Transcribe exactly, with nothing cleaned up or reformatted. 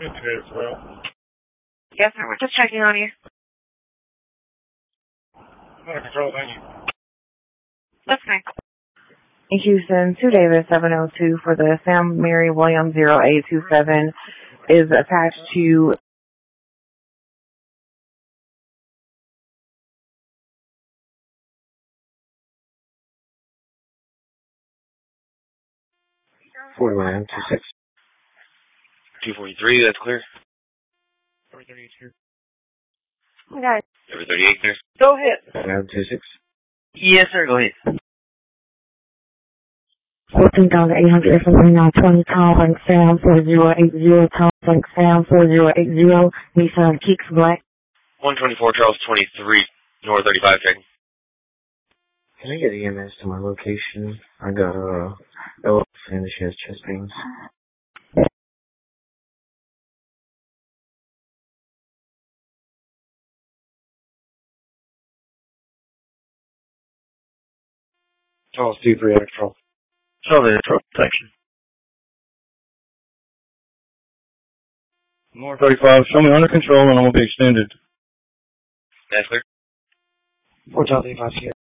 It is, well. Yes, sir. We're just checking on you. Under control, thank you. That's fine. In Houston, two Davis seven oh two for the Sam Mary Williams zero eight two seven is attached to forty-one, two six. two forty-three, that's clear. Every thirty-eight here. Okay. Every thirty-eight clear. Go ahead. forty-one, two six. Yes, sir, go ahead. fourteen thousand eight hundred from three nine twenty, Tom Frank Sam four zero eight zero, Tom Frank Sam four zero eight zero, Nissan Kicks Black. one twenty-four, Charles twenty-three, North thirty-five, checking. Can I get E M S to my location? I got a uh, L and she has chest pains. Charles two three X Charles. Charles, truck protection. North thirty-five, show me under control and I'm going to be extended. That's clear. four Charles eight five